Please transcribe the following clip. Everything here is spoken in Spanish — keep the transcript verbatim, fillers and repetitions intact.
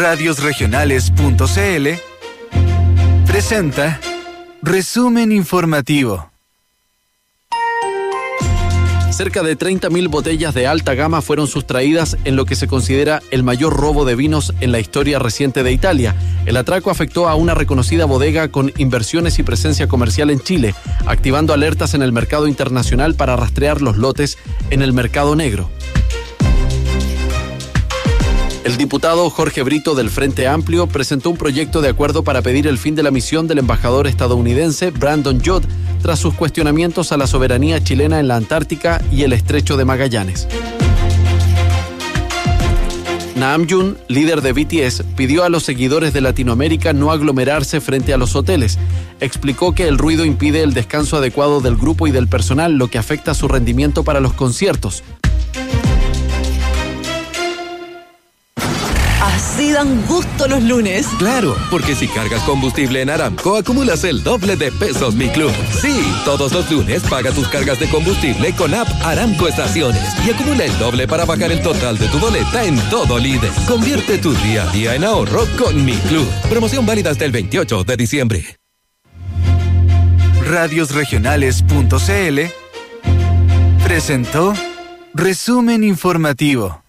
radios regionales punto c l presenta Resumen Informativo. Cerca de treinta mil botellas de alta gama fueron sustraídas en lo que se considera el mayor robo de vinos en la historia reciente de Italia. El atraco afectó a una reconocida bodega con inversiones y presencia comercial en Chile, activando alertas en el mercado internacional para rastrear los lotes en el mercado negro. El diputado Jorge Brito del Frente Amplio presentó un proyecto de acuerdo para pedir el fin de la misión del embajador estadounidense Brandon Judd tras sus cuestionamientos a la soberanía chilena en la Antártica y el Estrecho de Magallanes. Namjoon, líder de B T S, pidió a los seguidores de Latinoamérica no aglomerarse frente a los hoteles. Explicó que el ruido impide el descanso adecuado del grupo y del personal, lo que afecta su rendimiento para los conciertos. Así dan gusto los lunes. Claro, porque si cargas combustible en Aramco, acumulas el doble de pesos Mi Club. Sí, todos los lunes paga tus cargas de combustible con app Aramco Estaciones y acumula el doble para bajar el total de tu boleta en todo líder. Convierte tu día a día en ahorro con Mi Club. Promoción válida hasta el veintiocho de diciembre. radios regionales punto c l presentó Resumen Informativo.